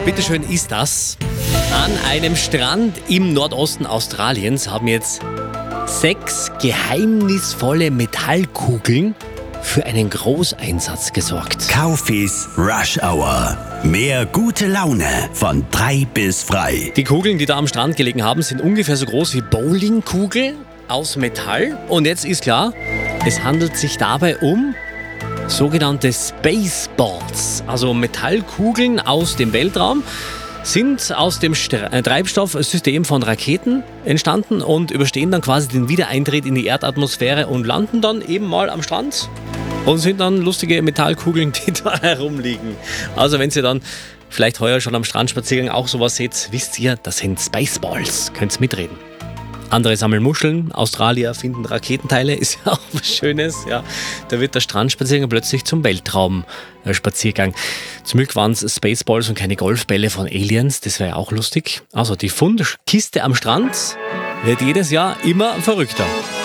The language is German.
bitteschön ist das? An einem Strand im Nordosten Australiens haben jetzt 6 geheimnisvolle Metallkugeln für einen Großeinsatz gesorgt. Kaufis Rush Hour. Mehr gute Laune von 3 bis frei. Die Kugeln, die da am Strand gelegen haben, sind ungefähr so groß wie Bowlingkugeln aus Metall. Und jetzt ist klar, es handelt sich dabei um sogenannte Spaceballs, also Metallkugeln aus dem Weltraum, sind aus dem Treibstoffsystem von Raketen entstanden und überstehen dann quasi den Wiedereintritt in die Erdatmosphäre und landen dann eben mal am Strand und sind dann lustige Metallkugeln, die da herumliegen. Also wenn ihr dann vielleicht heuer schon am Strandspaziergang auch sowas seht, wisst ihr, das sind Spaceballs. Könnt's mitreden. Andere sammeln Muscheln, Australier finden Raketenteile, ist ja auch was Schönes. Ja. Da wird der Strandspaziergang plötzlich zum Weltraumspaziergang. Zum Glück waren es Spaceballs und keine Golfbälle von Aliens, das wäre ja auch lustig. Also die Fundkiste am Strand wird jedes Jahr immer verrückter.